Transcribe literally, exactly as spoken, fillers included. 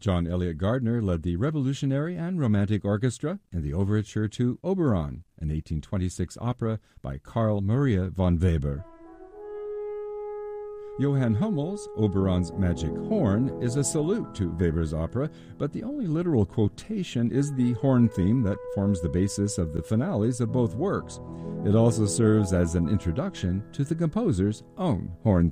John Eliot Gardner led the Revolutionary and Romantic Orchestra in the overture to Oberon, an eighteen twenty-six opera by Carl Maria von Weber. Johann Hummel's Oberon's Magic Horn is a salute to Weber's opera, but the only literal quotation is the horn theme that forms the basis of the finales of both works. It also serves as an introduction to the composer's own horn theme.